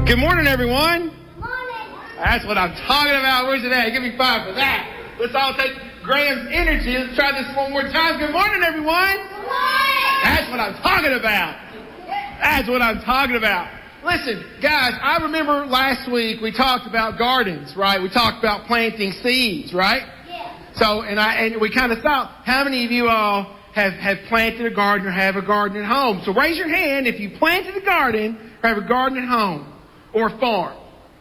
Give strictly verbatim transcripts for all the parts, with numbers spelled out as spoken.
Good morning, everyone. Good morning. That's what I'm talking about. Where's it at? Give me five for that. Let's all take Graham's energy. Let's try this one more time. Good morning, everyone. Good morning. That's what I'm talking about. That's what I'm talking about. Listen, guys, I remember last week we talked about gardens, right? We talked about planting seeds, right? Yeah. So, and I and we kind of thought, how many of you all have, have planted a garden or have a garden at home? So raise your hand if you planted a garden or have a garden at home or farm.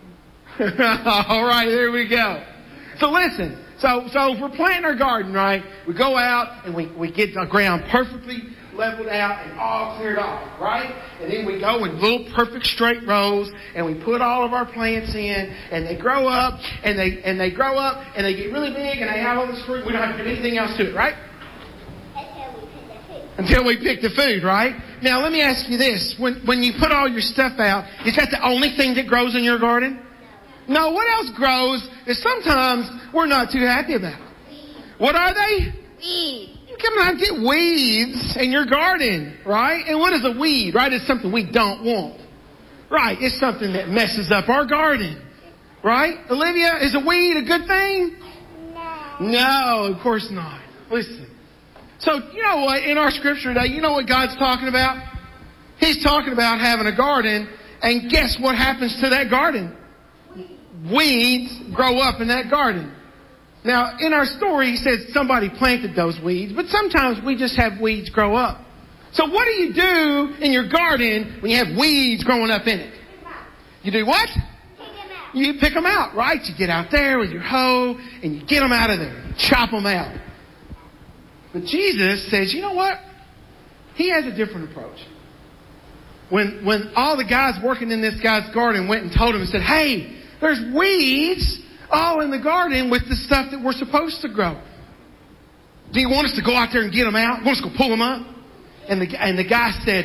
All right, there we go. So listen, so so if we're planting our garden, right, we go out and we, we get the ground perfectly leveled out and all cleared off, right? And then we go in little perfect straight rows and we put all of our plants in and they grow up and they and they grow up and they get really big and they have all this fruit. We don't have to do anything else to it, right? Until we pick the food. Until we pick the food, right? Now let me ask you this. When when you put all your stuff out, is that the only thing that grows in your garden? No, what else grows that sometimes we're not too happy about? What are they? Weeds. You come out and get weeds in your garden, right? And what is a weed, right? It's something we don't want. Right, it's something that messes up our garden. Right? Olivia, is a weed a good thing? No. No, of course not. Listen. So, you know what? In our scripture today, you know what God's talking about? He's talking about having a garden, and guess what happens to that garden? Weeds grow up in that garden. Now, in our story, he says somebody planted those weeds, but sometimes we just have weeds grow up. So what do you do in your garden when you have weeds growing up in it? You do what? Pick them out. You pick them out, right? You get out there with your hoe and you get them out of there. You chop them out. But Jesus says, you know what? He has a different approach. When, when all the guys working in this guy's garden went and told him and said, hey, there's weeds all in the garden with the stuff that we're supposed to grow. Do you want us to go out there and get them out? You want us to go pull them up? And the, and the guy said,